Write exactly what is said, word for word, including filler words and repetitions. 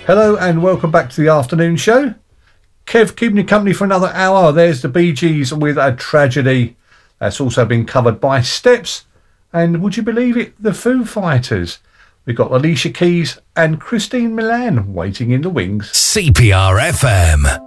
Hello and welcome back to the afternoon show. Kev keeping you company for another hour. There's the Bee Gees with A Tragedy. That's also been covered by Steps. And would you believe it, the Foo Fighters. We've got Alicia Keys and Christine Milan waiting in the wings. C P R F M.